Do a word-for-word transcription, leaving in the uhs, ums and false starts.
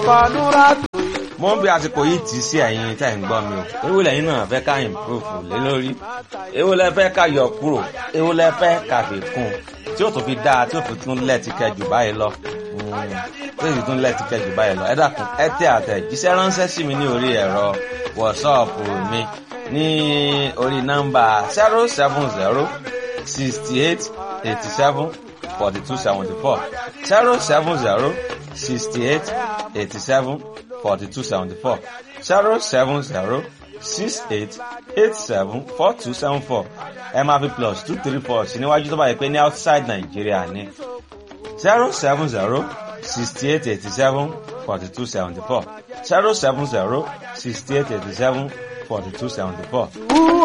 mo ń bí àsìkò yìí tì í sí ẹ̀yin tẹ́ ń gbọ́ mi o èwo lẹ́yìn náà fẹ́ ká improve lé lórí èwo lẹ fẹ́ ká yọ kúrò èwo lẹ fẹ́ ká fi kún tí ó tún fi dáa tí ó fi tún lẹ́ẹ̀tì kẹjù báyìí lọ tí ó fi tún lẹ́ẹ̀tì kẹjù báyìí lọ ẹ dákun ẹ tẹ àtẹ̀jíṣẹ́ ránṣẹ́ sí mi ní orí ẹ̀rọ wọ̀ṣọ́ọ̀pù mi ní orí nọ́mbà zero seven zero sixty eight eighty seven forty two seventy four zero seven zero sixty eight eighty seven forty two seventy four zero seven zero six eight eight seven four two seven four ẹ máa fi plus two three four sí níwájú tó bá yẹ pé ní outside Nigeria ní zero seven zero sixty eight eighty seven forty two seventy four zero seven zero sixty eight eighty seven forty two seventy four.